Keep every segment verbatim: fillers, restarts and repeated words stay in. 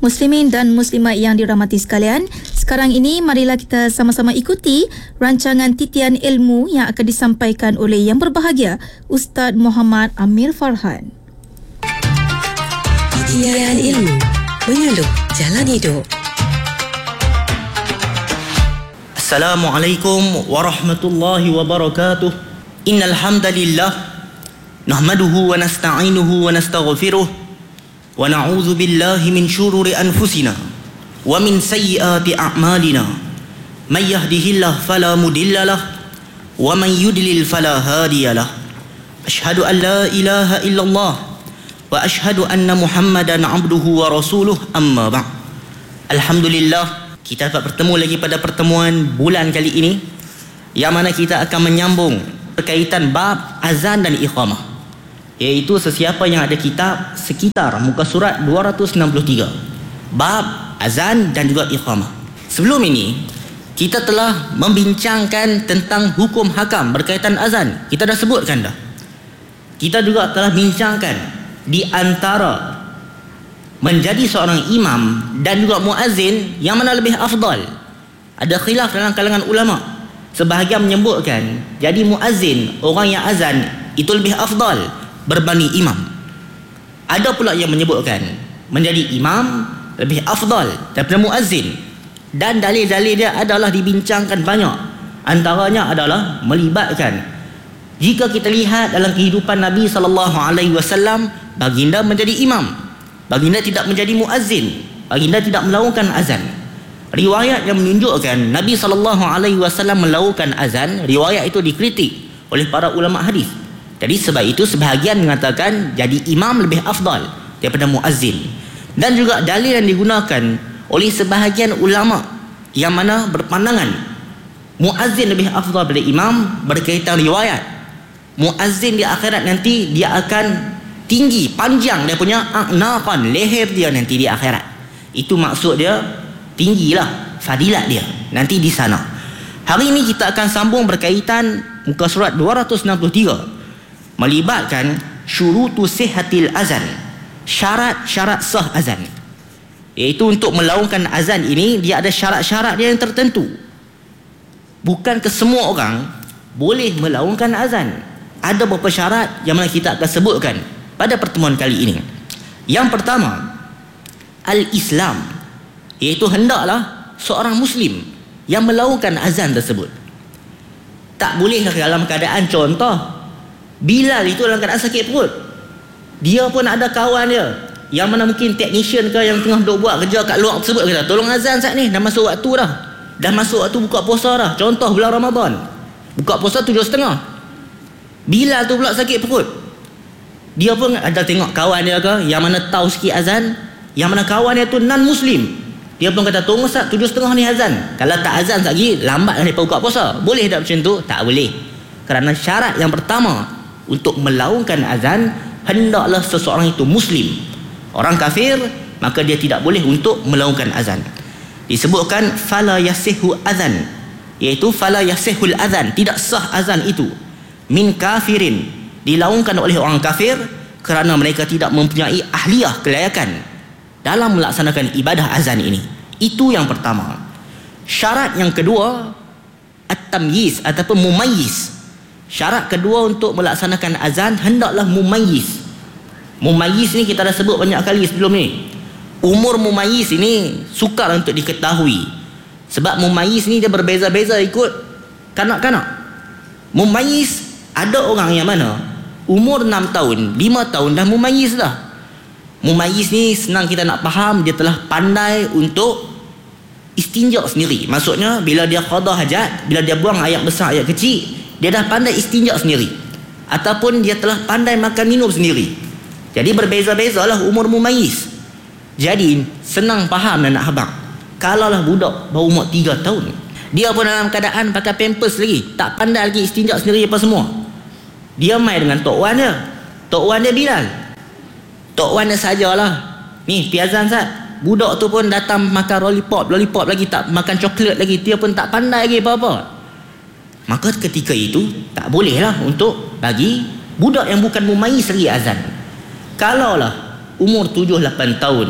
Muslimin dan muslimat yang dirahmati sekalian, sekarang ini marilah kita sama-sama ikuti rancangan titian ilmu yang akan disampaikan oleh yang berbahagia Ustaz Muhammad Amir Farhan. Titian ilmu menyeluk jalan hidup. Assalamualaikum warahmatullahi wabarakatuh. Innal hamdalillah nahmaduhu wa nasta'inuhu wa nastaghfiruh wa na'udzu billahi min syururi anfusina wa min sayyiati a'malina. May yahdihillahu fala mudhillalah wa man yudlil fala hadiyalah. Asyhadu an la ilaha illallah wa asyhadu anna Muhammadan abduhu wa rasuluh, amma ba'd. Alhamdulillah, kita dapat bertemu lagi pada pertemuan bulan kali ini, yang mana kita akan menyambung berkaitan bab azan dan iqamah, iaitu sesiapa yang ada kitab sekitar muka surat dua ratus enam puluh tiga, bab azan dan juga iqamah. Sebelum ini kita telah membincangkan tentang hukum hakam berkaitan azan. Kita dah sebutkan dah. Kita juga telah bincangkan di antara menjadi seorang imam dan juga muazzin yang mana lebih afdal. Ada khilaf dalam kalangan ulama. Sebahagian menyebutkan jadi muazzin, orang yang azan, itu lebih afdal berbanding imam. Ada pula yang menyebutkan menjadi imam lebih afdal daripada muazzin, dan dalil-dalil dia adalah dibincangkan banyak. Antaranya adalah melibatkan, jika kita lihat dalam kehidupan Nabi sallallahu alaihi wasallam, baginda menjadi imam, baginda tidak menjadi muazzin, baginda tidak melakukan azan. Riwayat yang menunjukkan Nabi sallallahu alaihi wasallam melakukan azan, riwayat itu dikritik oleh para ulama hadis. Jadi sebab itu sebahagian mengatakan jadi imam lebih afdal daripada muazzin. Dan juga dalil yang digunakan oleh sebahagian ulama yang mana berpandangan muazzin lebih afdal daripada imam, berkaitan riwayat muazzin di akhirat nanti dia akan tinggi, panjang dia punya a'naqan, leher dia nanti di akhirat. Itu maksud dia, tinggilah fadilat dia nanti di sana. Hari ini kita akan sambung berkaitan muka surat dua ratus enam puluh tiga, melibatkan syurutu sihhatil azan, syarat-syarat sah azan. Iaitu untuk melakukan azan ini dia ada syarat-syarat dia yang tertentu. Bukan ke semua orang boleh melakukan azan. Ada beberapa syarat yang mana kita akan sebutkan pada pertemuan kali ini. Yang pertama, al-Islam, iaitu hendaklah seorang muslim yang melakukan azan tersebut. Tak boleh dalam keadaan, contoh Bilal itu dalam keadaan sakit perut, dia pun ada kawan dia yang mana mungkin technician ke yang tengah duk buat kerja kat luar tersebut, kata tolong azan saat ni, dah masuk waktu dah, dah masuk waktu buka puasa dah. Contoh bulan Ramadan, buka puasa tujuh setengah, Bilal tu pula sakit perut, dia pun ada tengok kawan dia ke yang mana tahu sikit azan, yang mana kawan dia tu non muslim, dia pun kata tunggu Ustaz, tujuh setengah ni azan. Kalau tak azan lagi, lambat lah mereka buka puasa. Boleh tak macam tu? Tak boleh. Kerana syarat yang pertama untuk melakukan azan, hendaklah seseorang itu muslim. Orang kafir, maka dia tidak boleh untuk melakukan azan. Disebutkan fala yasihu azan, iaitu fala yasihul azan, tidak sah azan itu min kafirin, dilakukan oleh orang kafir, kerana mereka tidak mempunyai ahliyah, kelayakan dalam melaksanakan ibadah azan ini. Itu yang pertama. Syarat yang kedua, at-tamyiz ataupun mumayyiz. Syarat kedua untuk melaksanakan azan, hendaklah mumayyiz. Mumayyiz ni kita dah sebut banyak kali sebelum ni. Umur mumayyiz ini sukar untuk diketahui, sebab mumayyiz ni dia berbeza-beza ikut kanak-kanak. Mumayyiz, ada orang yang mana umur enam tahun, lima tahun dah mumayyiz dah. Mumayyiz ni senang kita nak faham, dia telah pandai untuk istinja sendiri. Maksudnya bila dia qada hajat, bila dia buang air besar air kecil, dia dah pandai istinja sendiri, ataupun dia telah pandai makan minum sendiri. Jadi berbeza-bezalah umur mumayyiz. Jadi senang faham dan nak habang. Kalaulah budak baru umur tiga tahun, dia pun dalam keadaan pakai pampers lagi, tak pandai lagi istinja sendiri apa semua, dia main dengan tok wan dia. Tok wan dia Bilal, tok wan dia sajalah, ni piazan Sat. Budak tu pun datang makan lollipop, lollipop lagi, tak makan coklat lagi, dia pun tak pandai lagi apa-apa. Maka ketika itu tak bolehlah untuk bagi budak yang bukan mumayyiz lagi azan. Kalaulah umur tujuh lapan tahun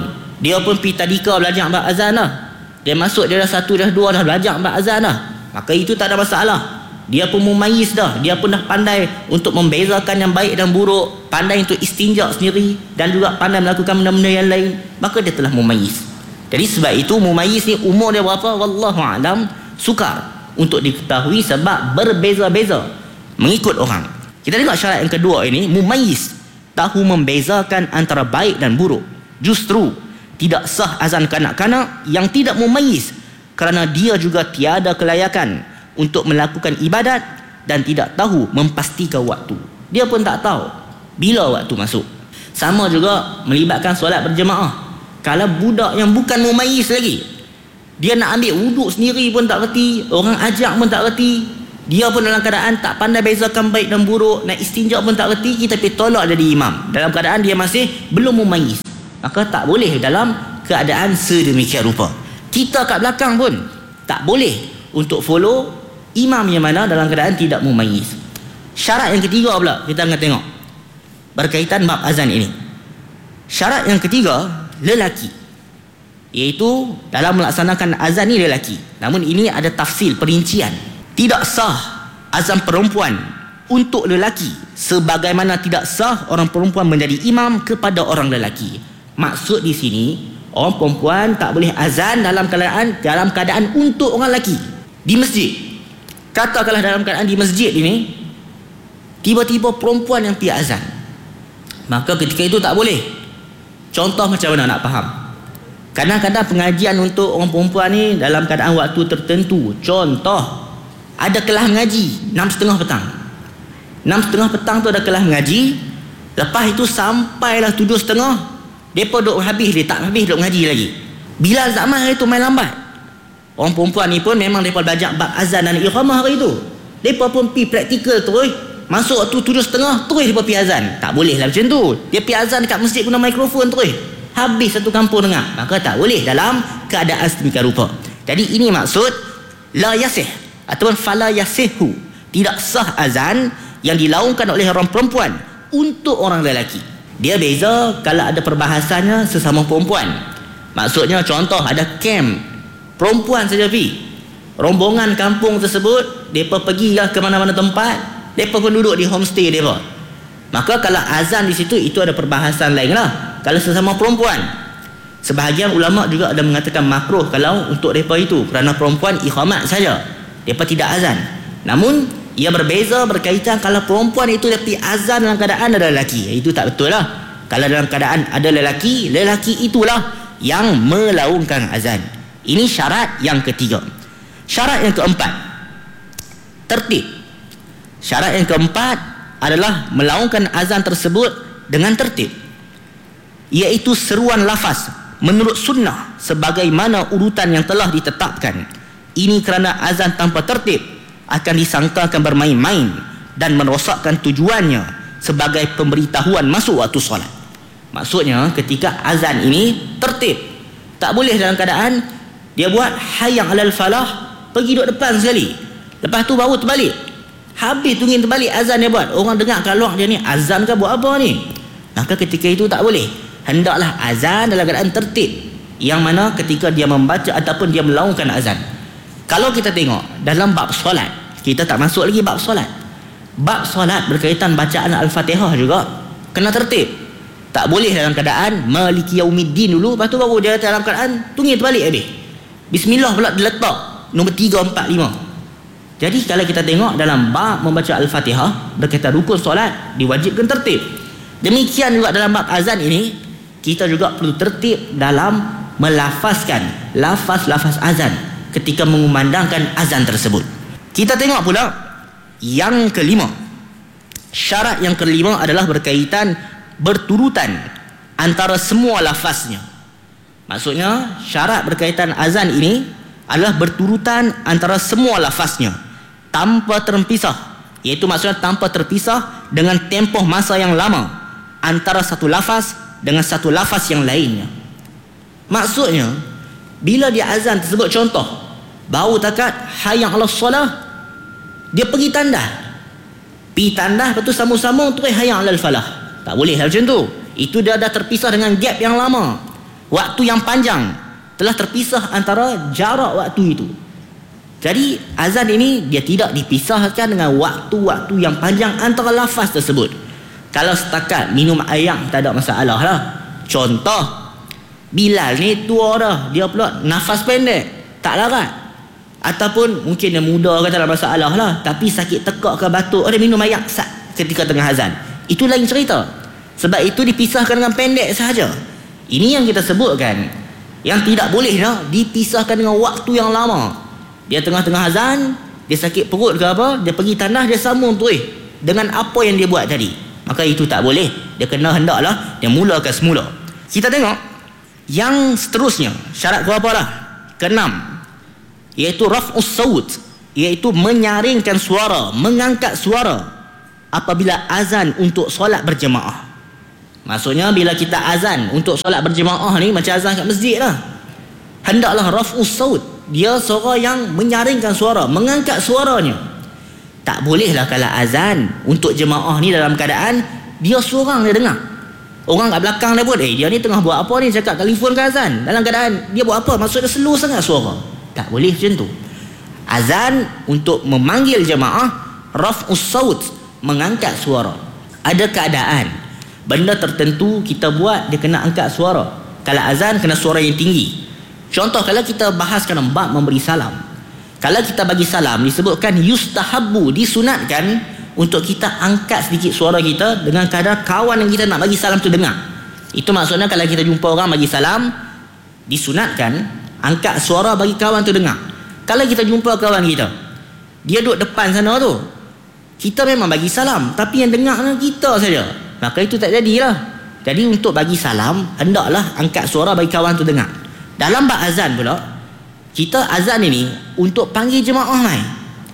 Dia pun pergi tadika belajar bab azan dah. Dia masuk dia dah satu dah dua dah belajar bab azan dah. Maka itu tak ada masalah. Dia pun mumayyiz dah. Dia pun dah pandai untuk membezakan yang baik dan buruk, pandai untuk istinja sendiri dan juga pandai melakukan benda-benda yang lain. Maka dia telah mumayyiz. Jadi sebab itu mumayyiz ni umur dia berapa? Wallahu a'lam, sukar untuk diketahui sebab berbeza-beza mengikut orang. Kita tengok syarat yang kedua ini, mumayyiz, tahu membezakan antara baik dan buruk. Justru tidak sah azan kanak-kanak yang tidak mumayyiz kerana dia juga tiada kelayakan untuk melakukan ibadat dan tidak tahu memastikan waktu. Dia pun tak tahu bila waktu masuk. Sama juga melibatkan solat berjemaah. Kalau budak yang bukan mumayyiz lagi, dia nak ambil wuduk sendiri pun tak reti, orang ajak pun tak reti, dia pun dalam keadaan tak pandai bezakan baik dan buruk, nak istinja pun tak reti, kita pergi tolak jadi imam dalam keadaan dia masih belum mumayyiz, maka tak boleh dalam keadaan sedemikian rupa. Kita kat belakang pun tak boleh untuk follow imam yang mana dalam keadaan tidak mumayyiz. Syarat yang ketiga pula kita akan tengok berkaitan bab azan ini. Syarat yang ketiga, lelaki, iaitu dalam melaksanakan azan ni lelaki. Namun ini ada tafsil, perincian. Tidak sah azan perempuan untuk lelaki sebagaimana tidak sah orang perempuan menjadi imam kepada orang lelaki. Maksud di sini, orang perempuan tak boleh azan dalam keadaan dalam keadaan untuk orang lelaki di masjid. Katakanlah dalam keadaan di masjid ini tiba-tiba perempuan yang pergi azan, maka ketika itu tak boleh. Contoh macam mana nak faham? Kadang-kadang pengajian untuk orang perempuan ni dalam keadaan waktu tertentu. Contoh, ada kelas mengaji enam setengah petang. enam setengah petang tu ada kelas mengaji. Lepas itu sampailah tujuh setengah, mereka duduk habis, dia tak habis duduk mengaji lagi. Bilal zaman hari tu main lambat. Orang perempuan ni pun memang mereka belajar bab azan dan iqamah hari tu. Mereka pun pergi praktikal terus. Masuk waktu tujuh setengah, terus dia pergi azan. Tak boleh lah macam tu. Dia pergi azan dekat masjid guna mikrofon terus. Habis satu kampung dengar. Maka tak boleh dalam keadaan sedemikian rupa. Jadi ini maksud la yasih ataupun fala yasihu. Tidak sah azan yang dilaungkan oleh orang perempuan untuk orang lelaki. Dia beza kalau ada perbahasannya sesama perempuan. Maksudnya contoh ada camp perempuan saja pergi. Rombongan kampung tersebut, mereka pergilah ke mana-mana tempat, mereka pun duduk di homestay mereka. Maka kalau azan di situ, itu ada perbahasan lain lah. Kalau sesama perempuan, sebahagian ulama juga ada mengatakan makruh kalau untuk mereka itu, kerana perempuan iqamat saja, mereka tidak azan. Namun ia berbeza berkaitan kalau perempuan itu dia pergi azan dalam keadaan ada lelaki. Itu tak betul lah. Kalau dalam keadaan ada lelaki, lelaki itulah yang melaungkan azan. Ini syarat yang ketiga. Syarat yang keempat, tertib. Syarat yang keempat adalah melaungkan azan tersebut dengan tertib, iaitu seruan lafaz menurut sunnah sebagaimana urutan yang telah ditetapkan. Ini kerana azan tanpa tertib akan disangkakan bermain-main dan merosakkan tujuannya sebagai pemberitahuan masuk waktu solat. Maksudnya ketika azan ini tertib, tak boleh dalam keadaan dia buat hayang alal falah, pergi duduk depan sekali, lepas tu baru terbalik. Habis tunggu terbalik azan dia buat. Orang dengar kat luar dia ni azan ke buat apa ni? Maka ketika itu tak boleh. Hendaklah azan dalam keadaan tertib, yang mana ketika dia membaca ataupun dia melaungkan azan. Kalau kita tengok dalam bab solat, kita tak masuk lagi bab solat. Bab solat berkaitan bacaan Al-Fatihah juga kena tertib. Tak boleh dalam keadaan Maliki Yaumiddin dulu, lepas tu baru dia dalam keadaan tunggu terbalik habis. Bismillah pula diletak nombor tiga, empat, lima. Jadi kalau kita tengok dalam bab membaca Al-Fatihah berkaitan rukun solat, diwajibkan tertib. Demikian juga dalam bab azan ini, kita juga perlu tertib dalam melafazkan lafaz-lafaz azan ketika mengumandangkan azan tersebut. Kita tengok pula yang kelima. Syarat yang kelima adalah berkaitan berturutan antara semua lafaznya. Maksudnya syarat berkaitan azan ini adalah berturutan antara semua lafaznya tanpa terpisah, iaitu maksudnya tanpa terpisah dengan tempoh masa yang lama antara satu lafaz dengan satu lafaz yang lainnya. Maksudnya bila dia azan tersebut, contoh baru takat hayang ala solah, dia pergi tandah, pergi tandah, lepas tu sambung-sambung terus hayang ala falah. Tak boleh lah macam tu. Itu dia dah terpisah dengan gap yang lama. Waktu yang panjang telah terpisah antara jarak waktu itu. Jadi azan ini dia tidak dipisahkan dengan waktu-waktu yang panjang antara lafaz tersebut. Kalau setakat minum air tak ada masalah lah. Contoh, Bilal ni tua dah, dia pula nafas pendek, tak larat. Ataupun mungkin dia muda ke, tak ada masalah lah, tapi sakit tekak ke batuk, dia minum air sat ketika tengah azan. Itu lain cerita. Sebab itu dipisahkan dengan pendek sahaja. Ini yang kita sebutkan, yang tidak boleh lah dipisahkan dengan waktu yang lama. Dia tengah-tengah azan, dia sakit perut ke apa, dia pergi tanah, dia sambung terus dengan apa yang dia buat tadi. Maka itu tak boleh. Dia kena hendaklah dia mulakan semula. Kita tengok yang seterusnya, syarat ke apa lah? Keenam, iaitu raf'us saut, iaitu menyaringkan suara, mengangkat suara apabila azan untuk solat berjemaah. Maksudnya bila kita azan untuk solat berjemaah ni macam azan kat masjid lah. Hendaklah raf'us saut, dia suara yang menyaringkan suara, mengangkat suaranya. Tak bolehlah kalau azan untuk jemaah ni dalam keadaan dia seorang dia dengar. Orang kat belakang dia pun, eh dia ni tengah buat apa ni, cakap telefon ke azan, dalam keadaan dia buat apa, maksudnya slow sangat suara. Tak boleh macam tu. Azan untuk memanggil jemaah, raf'us saut, mengangkat suara. Ada keadaan benda tertentu kita buat dia kena angkat suara. Kalau azan kena suara yang tinggi. Contoh, kalau kita bahaskan bab memberi salam, kalau kita bagi salam disebutkan yustahabbu, disunatkan untuk kita angkat sedikit suara kita dengan kadar kawan yang kita nak bagi salam tu dengar. Itu maksudnya kalau kita jumpa orang bagi salam, disunatkan angkat suara bagi kawan tu dengar. Kalau kita jumpa kawan kita, dia duduk depan sana tu, kita memang bagi salam, tapi yang dengar kita saja, maka itu tak jadilah. Jadi untuk bagi salam, hendaklah angkat suara bagi kawan tu dengar. Dalam bab azan pula, kita azan ini untuk panggil jemaah mai.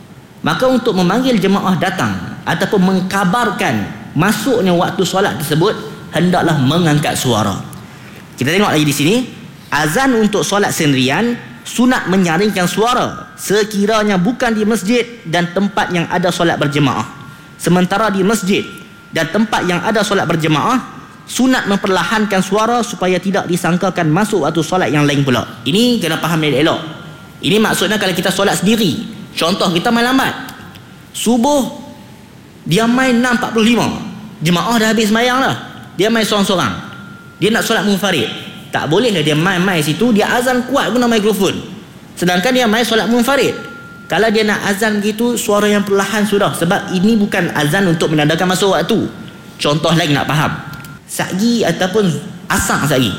Maka untuk memanggil jemaah datang ataupun mengkabarkan masuknya waktu solat tersebut, hendaklah mengangkat suara. Kita tengok lagi di sini, azan untuk solat sendirian sunat menyaringkan suara sekiranya bukan di masjid dan tempat yang ada solat berjemaah. Sementara di masjid dan tempat yang ada solat berjemaah, sunat memperlahankan suara supaya tidak disangkakan masuk waktu solat yang lain pula. Ini kena faham elok. Ini maksudnya kalau kita solat sendiri. Contoh, kita main lambat, subuh dia main enam empat puluh lima, jemaah dah habis sembahyang lah, dia main seorang-seorang, dia nak solat munfarid. Tak boleh lah dia main-main situ, dia azan kuat guna mikrofon, sedangkan dia main solat munfarid. Kalau dia nak azan gitu, suara yang perlahan sudah, sebab ini bukan azan untuk menandakan masuk waktu. Contoh lagi nak faham, sagi ataupun asak sagi,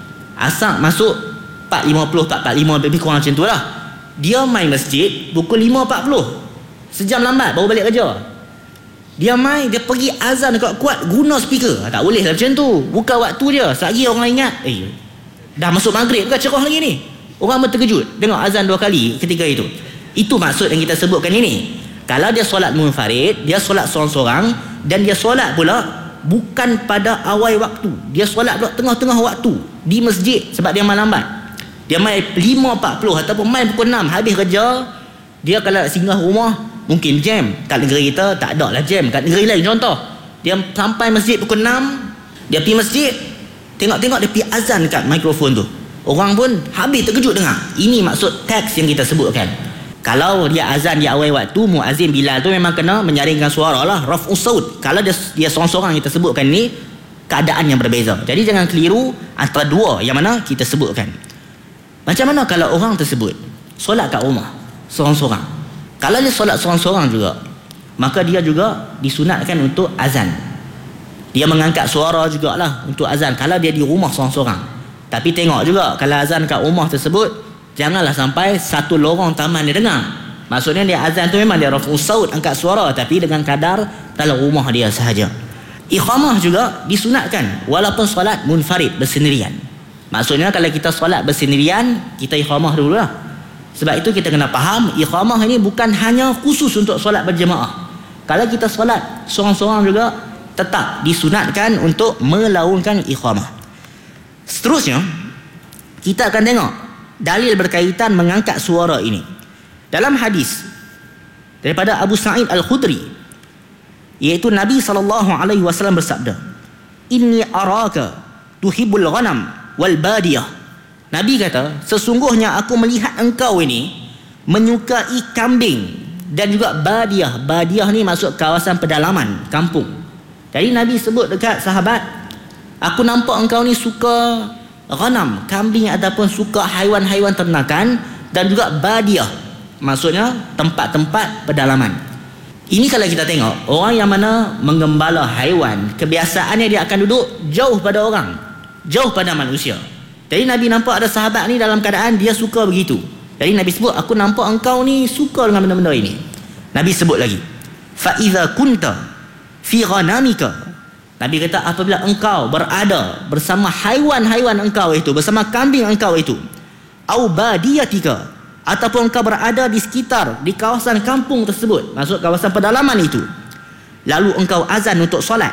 asak masuk empat lima puluh, empat empat lima, lebih kurang macam tu lah. Dia main masjid pukul lima empat puluh, sejam lambat baru balik kerja. Dia main, dia pergi azan kuat-kuat guna speaker. Tak boleh lah macam tu, bukan waktu dia. Sehari orang ingat, eh dah masuk maghrib, bukan cerah lagi ni. Orang pun terkejut dengar azan dua kali ketika itu. Itu maksud yang kita sebutkan ini. Kalau dia solat munfarid, dia solat seorang-seorang, dan dia solat pula bukan pada awal waktu, dia solat pula tengah-tengah waktu di masjid, sebab dia main lambat. Dia main lima empat puluh ataupun main pukul enam, habis kerja, dia kalau singgah rumah mungkin jam. Kat negeri kita tak ada lah jam. Kat negeri lain contoh, dia sampai masjid pukul enam, dia pergi masjid, tengok-tengok dia pergi azan kat mikrofon tu. Orang pun habis terkejut dengar. Ini maksud teks yang kita sebutkan. Kalau dia azan di awal waktu, muazzin Bilal tu memang kena menyaringkan suara lah, raf'us saut. Kalau dia dia seorang-seorang kita sebutkan ni, keadaan yang berbeza. Jadi jangan keliru antara dua yang mana kita sebutkan. Macam mana kalau orang tersebut solat kat rumah seorang-seorang? Kalau dia solat seorang-seorang juga, maka dia juga disunatkan untuk azan. Dia mengangkat suara jugalah untuk azan kalau dia di rumah seorang-seorang. Tapi tengok juga, kalau azan kat rumah tersebut, janganlah sampai satu lorong taman dia dengar. Maksudnya dia azan tu memang dia raf'us saut, angkat suara, tapi dengan kadar dalam rumah dia sahaja. Iqamah juga disunatkan walaupun solat munfarid, bersendirian. Maksudnya kalau kita solat bersendirian, kita iqamah dulu lah. Sebab itu kita kena faham, iqamah ini bukan hanya khusus untuk solat berjemaah. Kalau kita solat seorang-seorang juga, tetap disunatkan untuk melaungkan iqamah. Seterusnya, kita akan tengok dalil berkaitan mengangkat suara ini. Dalam hadis daripada Abu Sa'id Al-Khudri, iaitu Nabi sallallahu alaihi wasallam bersabda, "Inni araka tuhibbul ghanam wal badiyah Nabi kata, sesungguhnya aku melihat engkau ini menyukai kambing dan juga badiah. Badiah ni masuk kawasan pedalaman, kampung. Jadi Nabi sebut dekat sahabat, aku nampak engkau ni suka ghanam, kambing ataupun suka haiwan-haiwan ternakan, dan juga badiah, maksudnya tempat-tempat pedalaman. Ini kalau kita tengok, orang yang mana menggembala haiwan, kebiasaannya dia akan duduk jauh pada orang, jauh pada manusia. Jadi Nabi nampak ada sahabat ni dalam keadaan dia suka begitu. Jadi Nabi sebut, aku nampak engkau ni suka dengan benda-benda ini. Nabi sebut lagi, fa idza kunta fi ghanamika. Nabi kata, apabila engkau berada bersama haiwan-haiwan engkau itu, bersama kambing engkau itu, au badiyatika, ataupun engkau berada di sekitar, di kawasan kampung tersebut, maksud kawasan pedalaman itu, lalu engkau azan untuk solat,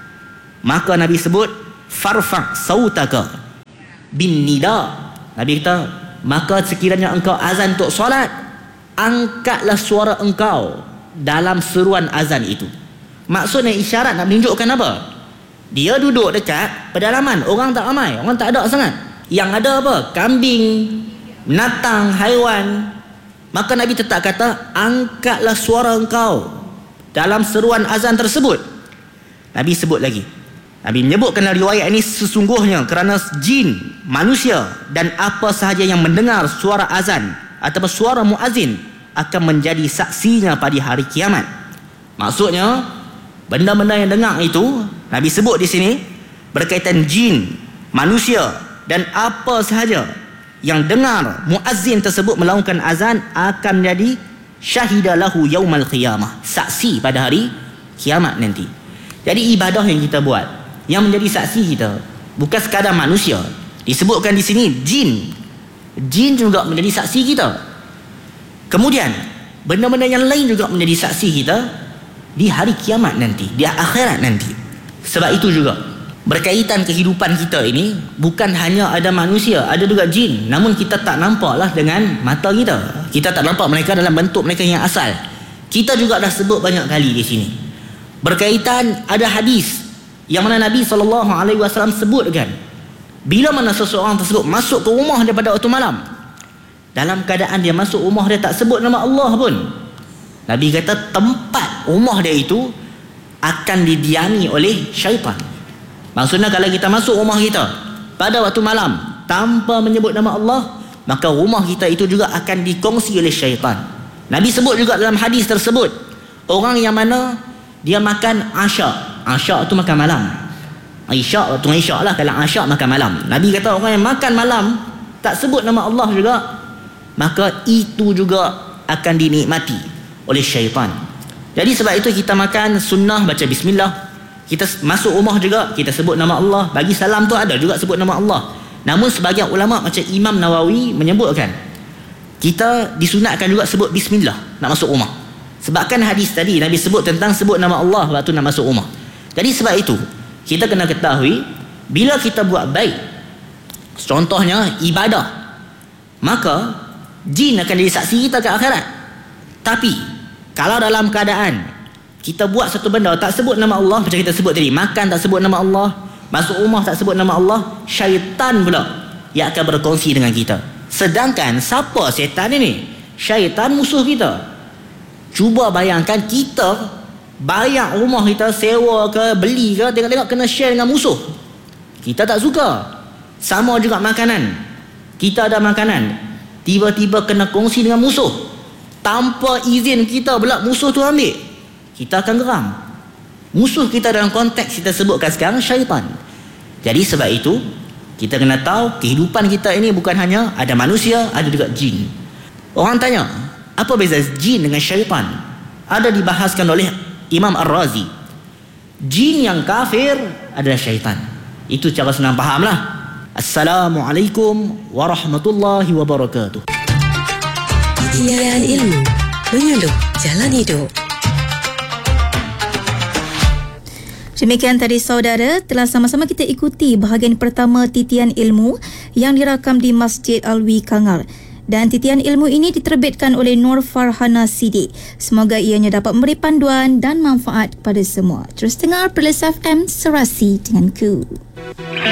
maka Nabi sebut, farfa' sautaka bin nida. Nabi kata, maka sekiranya engkau azan untuk solat, angkatlah suara engkau dalam seruan azan itu. Maksudnya isyarat nak menunjukkan apa? Dia duduk dekat pedalaman, orang tak ramai, orang tak ada sangat. Yang ada apa? Kambing, binatang, haiwan. Maka Nabi tetap kata, angkatlah suara engkau dalam seruan azan tersebut. Nabi sebut lagi, Nabi menyebutkan riwayat ini sesungguhnya kerana jin, manusia dan apa sahaja yang mendengar suara azan ataupun suara muazzin akan menjadi saksinya pada hari kiamat. Maksudnya benda-benda yang dengar itu Nabi sebut di sini berkaitan jin, manusia dan apa sahaja yang dengar muazzin tersebut melakukan azan akan menjadi syahida lahu yaumal qiyamah, saksi pada hari kiamat nanti. Jadi ibadah yang kita buat yang menjadi saksi kita bukan sekadar manusia. Disebutkan di sini jin. Jin juga menjadi saksi kita. Kemudian benda-benda yang lain juga menjadi saksi kita di hari kiamat nanti, di akhirat nanti. Sebab itu juga berkaitan kehidupan kita ini bukan hanya ada manusia, ada juga jin. Namun kita tak nampaklah dengan mata kita. Kita tak nampak mereka dalam bentuk mereka yang asal. Kita juga dah sebut banyak kali di sini. Berkaitan ada hadis yang mana Nabi sallallahu alaihi wasallam sebutkan, bila mana seseorang tersebut masuk ke rumah dia pada waktu malam, dalam keadaan dia masuk rumah dia tak sebut nama Allah pun, Nabi kata tempat rumah dia itu akan didiami oleh syaitan. Maksudnya kalau kita masuk rumah kita pada waktu malam tanpa menyebut nama Allah, maka rumah kita itu juga akan dikongsi oleh syaitan. Nabi sebut juga dalam hadis tersebut, orang yang mana dia makan asyak. Asyak tu makan malam. Isyak waktu isyak lah. Kalau asyak makan malam. Nabi kata orang yang makan malam tak sebut nama Allah juga, maka itu juga akan dinikmati oleh syaitan. Jadi sebab itu kita makan sunnah baca bismillah. Kita masuk rumah juga kita sebut nama Allah. Bagi salam tu ada juga sebut nama Allah. Namun sebagian ulama macam Imam Nawawi menyebutkan, kita disunatkan juga sebut bismillah nak masuk rumah. Sebabkan hadis tadi Nabi sebut tentang sebut nama Allah waktu nak masuk rumah. Jadi sebab itu kita kena ketahui, bila kita buat baik, contohnya ibadah, maka jin akan jadi saksi kita ke akhirat. Tapi kalau dalam keadaan kita buat satu benda tak sebut nama Allah, macam kita sebut tadi, makan tak sebut nama Allah, masuk rumah tak sebut nama Allah, syaitan pula yang akan berkongsi dengan kita. Sedangkan siapa syaitan ini? Syaitan musuh kita. Cuba bayangkan kita bayar rumah kita, sewa ke, beli ke, tengok-tengok kena share dengan musuh. Kita tak suka. Sama juga makanan. Kita ada makanan, tiba-tiba kena kongsi dengan musuh. Tanpa izin kita pula musuh tu ambil. Kita akan geram. Musuh kita dalam konteks kita sebutkan sekarang syaitan. Jadi sebab itu kita kena tahu kehidupan kita ini bukan hanya ada manusia, ada juga jin. Orang tanya, apa beza jin dengan syaitan? Ada dibahaskan oleh Imam Ar-Razi. Jin yang kafir adalah syaitan. Itu cara senang fahamlah. Assalamualaikum warahmatullahi wabarakatuh. Titian ilmu menyuluh jalan hidup. Demikian tadi saudara, telah sama-sama kita ikuti bahagian pertama titian ilmu yang dirakam di Masjid Alwi Kangar. Dan titian ilmu ini diterbitkan oleh Nur Farhana Sidik. Semoga ianya dapat memberi panduan dan manfaat kepada semua. Terus dengar Perlis F M, Serasi denganku.